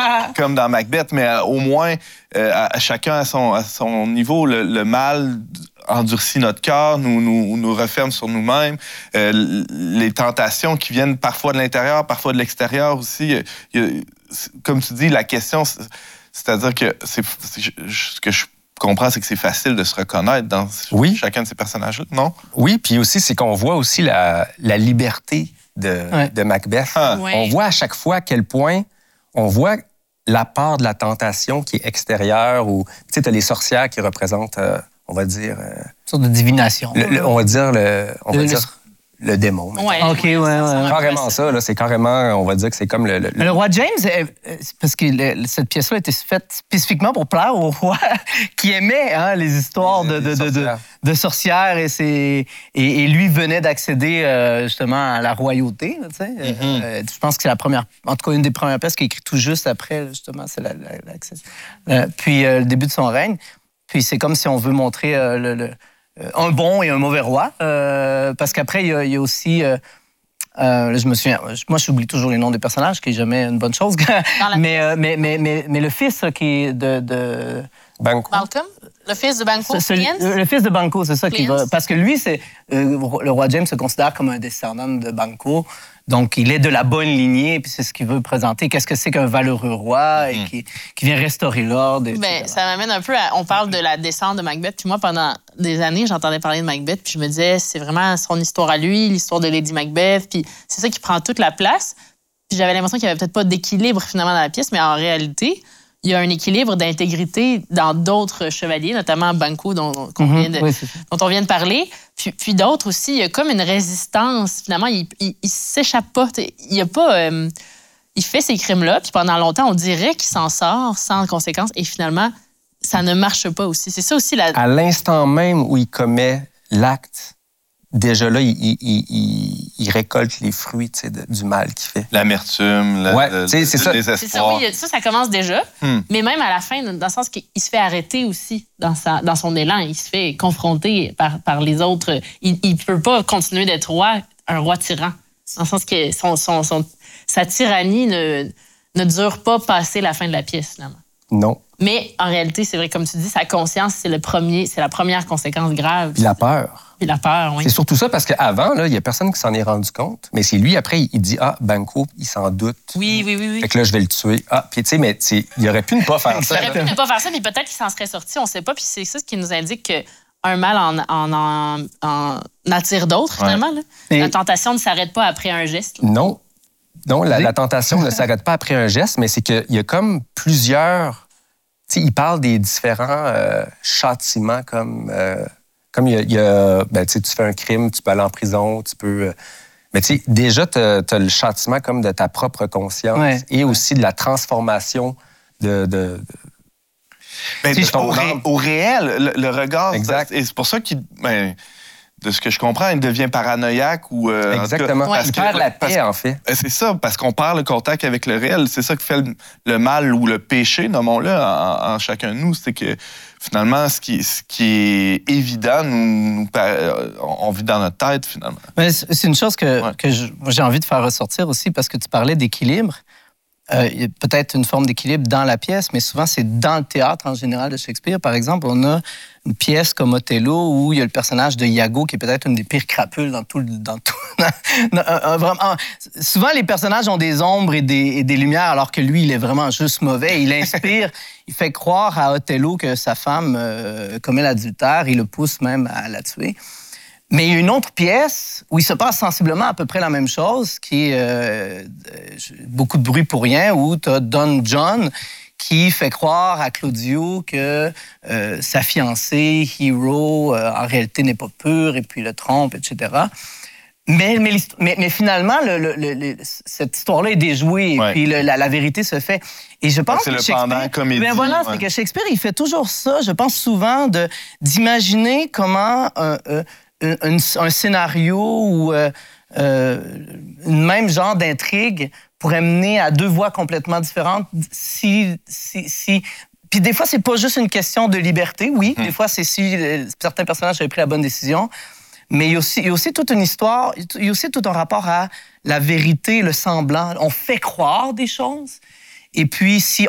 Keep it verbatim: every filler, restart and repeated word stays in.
comme dans Macbeth, mais euh, au moins, euh, à, à chacun à son, à son niveau, le, le mal endurcit notre cœur, nous, nous, nous referme sur nous-mêmes. Euh, les tentations qui viennent parfois de l'intérieur, parfois de l'extérieur aussi. Il y a, comme tu dis, la question, c'est-à-dire que c'est, c'est, ce que je comprends, c'est que c'est facile de se reconnaître dans oui. chacun de ces personnages-là, non? Oui, puis aussi, c'est qu'on voit aussi la, la liberté de, ouais. de Macbeth. Ah. Ouais. On voit à chaque fois à quel point on voit la part de la tentation qui est extérieure, ou tu sais, t'as les sorcières qui représentent... Euh, on va dire... Euh, une sorte de divination. Le, le, on va dire le... On va le, dire le, le démon. Ouais, OK, ouais, ouais. C'est carrément ça, là. C'est carrément... On va dire que c'est comme le... Le, le roi James, parce que le, cette pièce-là a été faite spécifiquement pour plaire au roi qui aimait hein, les histoires les, de, de, de, de, de sorcières. Et, c'est, et, et lui venait d'accéder euh, justement à la royauté. Tu sais. Mm-hmm. euh, je pense que c'est la première... En tout cas, une des premières pièces qu'il a écrit tout juste après, justement, c'est la, la, la, euh, puis euh, le début de son règne. Puis c'est comme si on veut montrer euh, le, le, un bon et un mauvais roi. Euh, parce qu'après, il y, y a aussi... Euh, euh, je me souviens... Moi, j'oublie toujours les noms des personnages, ce qui n'est jamais une bonne chose. mais, euh, mais, mais, mais, mais le fils qui est de... de... Banquo. Malcolm? Le fils de Banquo? Ce, le, le fils de Banquo, c'est ça qui va... Parce que lui, c'est euh, le roi James se considère comme un descendant de Banquo. Donc, il est de la bonne lignée, puis c'est ce qu'il veut présenter. Qu'est-ce que c'est qu'un valeureux roi et qui, qui vient restaurer l'ordre? Ben, ça m'amène un peu à... On parle de la descente de Macbeth. Puis moi, pendant des années, j'entendais parler de Macbeth, puis je me disais, c'est vraiment son histoire à lui, l'histoire de Lady Macbeth, puis c'est ça qui prend toute la place. Puis j'avais l'impression qu'il n'y avait peut-être pas d'équilibre, finalement, dans la pièce, mais en réalité, il y a un équilibre d'intégrité dans d'autres chevaliers, notamment Banquo, dont, mm-hmm. vient de, oui, dont on vient de parler. Puis, puis d'autres aussi, il y a comme une résistance. Finalement, il ne s'échappe pas. Il y a pas... Euh, il fait ces crimes-là, puis pendant longtemps, on dirait qu'il s'en sort sans conséquence. Et finalement, ça ne marche pas aussi. C'est ça aussi la... À l'instant même où il commet l'acte, déjà là, il, il, il, il récolte les fruits de, du mal qu'il fait. L'amertume, le, ouais, le, c'est le ça. désespoir. C'est ça, oui, ça, ça commence déjà. Hmm. Mais même à la fin, dans le sens qu'il se fait arrêter aussi dans, sa, dans son élan. Il se fait confronter par, par les autres. Il ne peut pas continuer d'être roi, un roi tyran. Dans le sens que son, son, son, sa tyrannie ne, ne dure pas passer la fin de la pièce, finalement. Non. Mais en réalité, c'est vrai, comme tu dis, sa conscience, c'est le premier, c'est la première conséquence grave. Puis la peur. Puis la peur, oui. C'est surtout ça, parce qu'avant, il n'y a personne qui s'en est rendu compte. Mais c'est lui, après, il dit « Ah, Banquo, il s'en doute. Oui, oui, oui. oui. Fait que là, je vais le tuer. » Ah, puis tu sais, mais il aurait pu ne pas faire ça. Il aurait pu ne pas faire ça, puis peut-être qu'il s'en serait sorti, on ne sait pas. Puis c'est ça ce qui nous indique qu'un mal en, en, en, en attire d'autres, finalement. Ouais. Là. Mais... La tentation ne s'arrête pas après un geste. Là. Non. Non, la, la tentation ne s'arrête pas après un geste, mais c'est qu'il y a comme plusieurs... Tu sais, il parle des différents euh, châtiments comme... Euh, comme il y a... Il y a ben, tu sais, tu fais un crime, tu peux aller en prison, tu peux... Euh, mais tu sais, déjà, tu as le châtiment comme de ta propre conscience ouais. et aussi de la transformation de... de, de ben, de au, ré, au réel, le, le regard... Exact. Et c'est pour ça qu'il... Ben, de ce que je comprends, il devient paranoïaque ou... Euh, Exactement. Cas, il perd que, la paix, en fait. C'est ça, parce qu'on perd le contact avec le réel. C'est ça qui fait le, le mal ou le péché, nommons-le, en, en chacun de nous. C'est que, finalement, ce qui, ce qui est évident, nous, nous, on vit dans notre tête, finalement. Mais c'est une chose que, ouais. que j'ai envie de faire ressortir aussi, parce que tu parlais d'équilibre. Euh, il y a peut-être une forme d'équilibre dans la pièce, mais souvent, c'est dans le théâtre en général de Shakespeare. Par exemple, on a une pièce comme Othello où il y a le personnage de Iago qui est peut-être une des pires crapules dans tout... Dans tout dans, euh, vraiment, souvent, les personnages ont des ombres et des, et des lumières, alors que lui, il est vraiment juste mauvais. Il inspire, il fait croire à Othello que sa femme euh, commet l'adultère, il le pousse même à la tuer. Mais il y a une autre pièce où il se passe sensiblement à peu près la même chose, qui est euh, beaucoup de bruit pour rien, où tu as Don John qui fait croire à Claudio que euh, sa fiancée, Hero, euh, en réalité n'est pas pure, et puis le trompe, et cetera. Mais, mais, mais, mais finalement, le, le, le, cette histoire-là est déjouée, ouais. et puis le, la, la vérité se fait. Et je pense c'est que le Shakespeare... pendant comédie. Ben voilà, ouais. c'est que Shakespeare, il fait toujours ça. Je pense souvent de, d'imaginer comment... Euh, euh, Un, un scénario ou euh, euh, une même genre d'intrigue pourrait mener à deux voies complètement différentes si... si, si... Puis des fois, c'est pas juste une question de liberté, oui. Mmh. Des fois, c'est si euh, certains personnages avaient pris la bonne décision. Mais il y a aussi, il y a aussi toute une histoire, il y a aussi tout un rapport à la vérité, le semblant. On fait croire des choses. Et puis, si